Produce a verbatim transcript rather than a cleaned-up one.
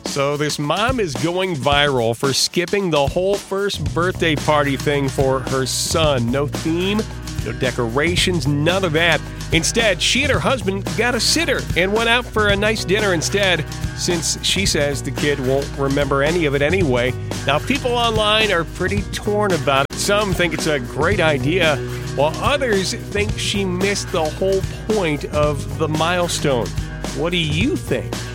So this mom is going viral for skipping the whole first birthday party thing for her son. No theme, no decorations, none of that. Instead, she and her husband got a sitter and went out for a nice dinner instead, since she says the kid won't remember any of it anyway. Now, people online are pretty torn about it. Some think it's a great idea, while others think she missed the whole point of the milestone. What do you think?